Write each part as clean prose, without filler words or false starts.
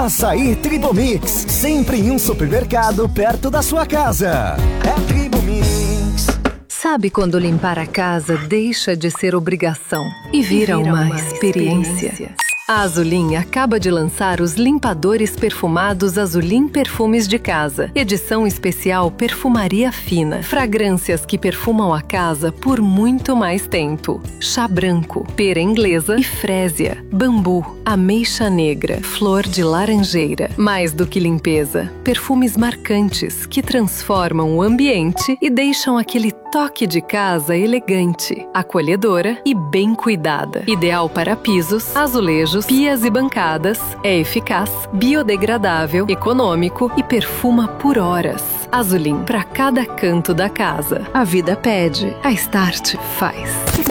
Açaí Tribomix, sempre em um supermercado perto da sua casa. É Tribomix. Sabe quando limpar a casa deixa de ser obrigação e vira uma experiência? A Azulin acaba de lançar os limpadores perfumados Azulin Perfumes de Casa. Edição especial Perfumaria Fina. Fragrâncias que perfumam a casa por muito mais tempo. Chá branco, pera inglesa e frésia. Bambu, ameixa negra, flor de laranjeira. Mais do que limpeza, perfumes marcantes que transformam o ambiente e deixam aquele toque de casa elegante, acolhedora e bem cuidada. Ideal para pisos, azulejos, pias e bancadas. É eficaz, biodegradável, econômico e perfuma por horas. Azulin, para cada canto da casa. A vida pede, a Start faz.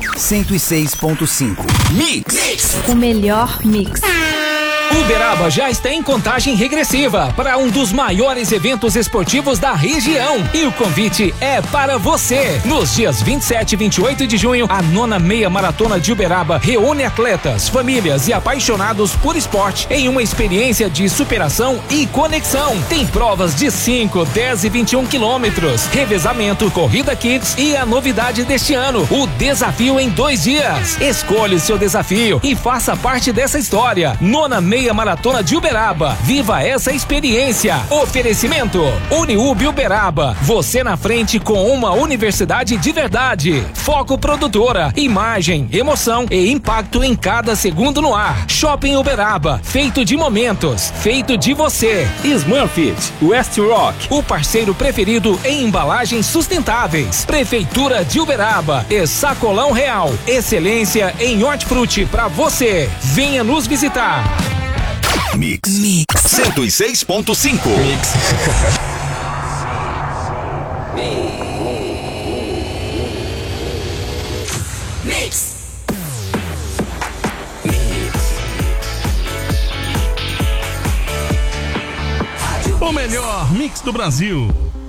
106.5 Mix. O melhor mix. Uberaba já está em contagem regressiva para um dos maiores eventos esportivos da região. E o convite é para você. Nos dias 27 e 28 de junho, a 9ª Meia Maratona de Uberaba reúne atletas, famílias e apaixonados por esporte em uma experiência de superação e conexão. Tem provas de 5, 10 e 21 quilômetros, revezamento, corrida kids e a novidade deste ano, o desafio em 2 dias. Escolha o seu desafio e faça parte dessa história. 9ª Meia Maratona de Uberaba. Viva essa experiência. Oferecimento Uniub Uberaba. Você na frente com uma universidade de verdade. Foco Produtora. Imagem, emoção e impacto em cada segundo no ar. Shopping Uberaba. Feito de momentos. Feito de você. Smurfit, West Rock. O parceiro preferido em embalagens sustentáveis. Prefeitura de Uberaba e Sacolão Real. Excelência em hortifruti para você. Venha nos visitar. Mix 106.5 Mix. O melhor mix do Brasil.